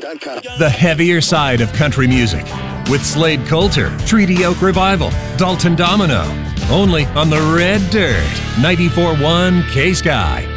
KSKY.com. The heavier side of country music with Slade Coulter, Treaty Oak Revival, Dalton Domino. Only on the Red Dirt, 94.1 K-Sky.